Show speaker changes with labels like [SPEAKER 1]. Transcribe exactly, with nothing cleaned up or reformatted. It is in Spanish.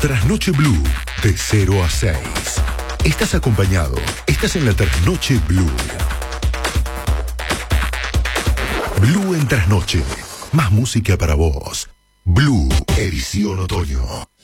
[SPEAKER 1] Trasnoche Blue, de cero a seis. Estás acompañado, estás en la Trasnoche Blue. Blue en Trasnoche, más música para vos. Blue, edición otoño.